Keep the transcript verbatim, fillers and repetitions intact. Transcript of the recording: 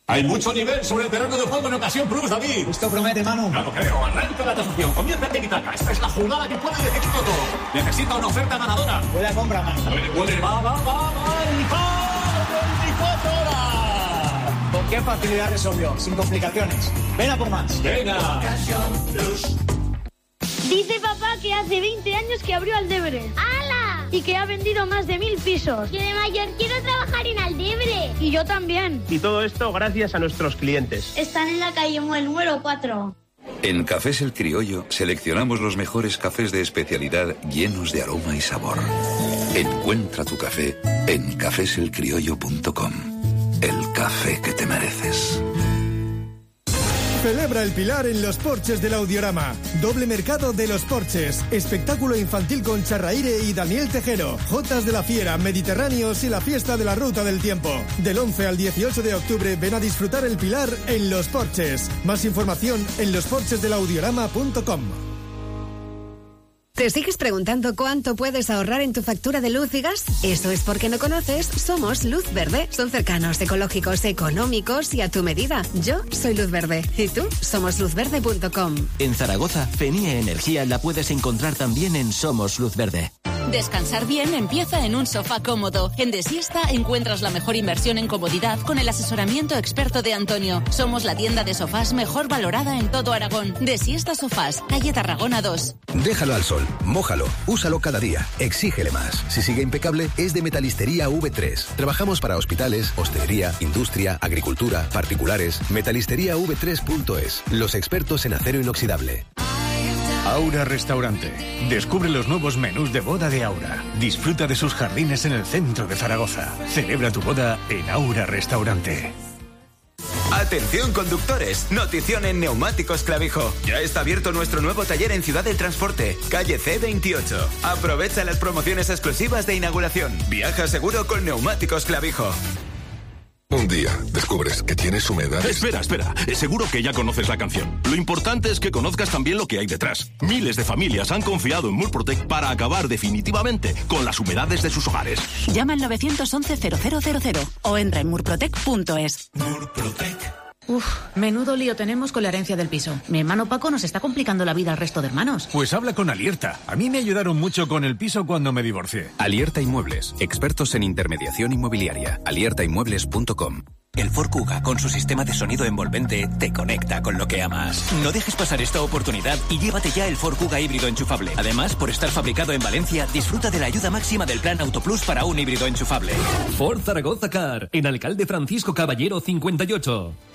Hay mucho nivel sobre el terreno de juego en Ocasión Plus, David. Esto promete, Manu. Claro, creo. Arranca la tasación. Comienza el tiki-taka. Esta es la jugada que puede decidir todo. Necesita una oferta ganadora. Puede compra, Manu. Puede, puede. Va, va, va, va. Y va. veinticuatro horas. ¿Con qué facilidad resolvió? Sin complicaciones. Ven a por más. Venga. Ocasión Plus. Dice papá que hace veinte años que abrió Aldebre. ¡Hala! Y que ha vendido más de mil pisos. Yo de mayor quiero trabajar en Aldebre. Y yo también. Y todo esto gracias a nuestros clientes. Están en la calle Muel número cuatro. En Cafés El Criollo seleccionamos los mejores cafés de especialidad llenos de aroma y sabor. Encuentra tu café en cafés el criollo punto com. El café que te mereces. Celebra el Pilar en los porches del Audiorama. Doble mercado de los porches. Espectáculo infantil con Charraire y Daniel Tejero. Jotas de la Fiera, Mediterráneos y la fiesta de la Ruta del Tiempo. Del once al dieciocho de octubre ven a disfrutar el Pilar en los porches. Más información en los porches del audiorama punto com. ¿Te sigues preguntando cuánto puedes ahorrar en tu factura de luz y gas? Eso es porque no conoces Somos Luz Verde. Son cercanos, ecológicos, económicos y a tu medida. Yo soy Luz Verde. ¿Y tú? somos luz verde punto com. En Zaragoza, Fenie Energía la puedes encontrar también en Somos Luz Verde. Descansar bien empieza en un sofá cómodo. En Desiesta encuentras la mejor inversión en comodidad con el asesoramiento experto de Antonio. Somos la tienda de sofás mejor valorada en todo Aragón. Desiesta Sofás, calle Tarragona dos. Déjalo al sol, mójalo, úsalo cada día, exígele más. Si sigue impecable, es de Metalistería V tres. Trabajamos para hospitales, hostelería, industria, agricultura, particulares. metalistería v tres punto es. Los expertos en acero inoxidable. Aura Restaurante. Descubre los nuevos menús de boda de Aura. Disfruta de sus jardines en el centro de Zaragoza. Celebra tu boda en Aura Restaurante. Atención conductores, notición en Neumáticos Clavijo. Ya está abierto nuestro nuevo taller en Ciudad del Transporte, calle C veintiocho. Aprovecha las promociones exclusivas de inauguración. Viaja seguro con Neumáticos Clavijo. Un día descubres que tienes humedad. Espera, espera. Seguro que ya conoces la canción. Lo importante es que conozcas también lo que hay detrás. Miles de familias han confiado en Murprotec para acabar definitivamente con las humedades de sus hogares. Llama al nueve once cero cero cero cero o entra en murprotec punto es. Murprotec. Uf, menudo lío tenemos con la herencia del piso. Mi hermano Paco nos está complicando la vida al resto de hermanos. Pues habla con Alierta. A mí me ayudaron mucho con el piso cuando me divorcié. Alierta Inmuebles, expertos en intermediación inmobiliaria. alierta inmuebles punto com. El Ford Kuga, con su sistema de sonido envolvente, te conecta con lo que amas. No dejes pasar esta oportunidad y llévate ya el Ford Kuga híbrido enchufable. Además, por estar fabricado en Valencia, disfruta de la ayuda máxima del plan Autoplus para un híbrido enchufable. Ford Zaragoza Car, en Alcalde Francisco Caballero cincuenta y ocho.